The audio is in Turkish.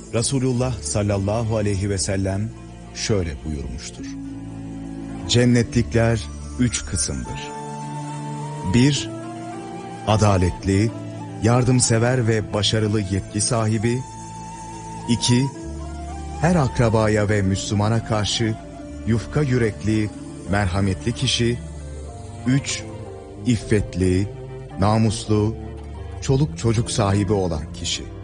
Resulullah sallallahu aleyhi ve sellem şöyle buyurmuştur. Cennetlikler 3 kısımdır. 1- Adaletli, yardımsever ve başarılı yetki sahibi. 2- Her akrabaya ve Müslümana karşı yufka yürekli, merhametli kişi. 3- İffetli, namuslu, çoluk çocuk sahibi olan kişi.